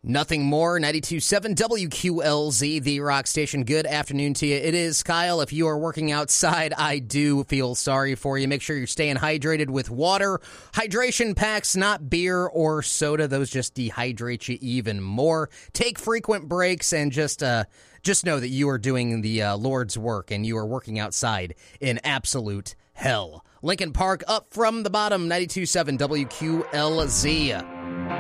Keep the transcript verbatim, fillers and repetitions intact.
Nothing more. ninety-two point seven W Q L Z, the rock station. Good afternoon to you. It is Kyle. If you are working outside, I do feel sorry for you. Make sure you're staying hydrated with water. Hydration packs, not beer or soda. Those just dehydrate you even more. Take frequent breaks and just uh, just know that you are doing the uh, Lord's work and you are working outside in absolute hell. Lincoln Park up from the bottom. ninety-two point seven W Q L Z.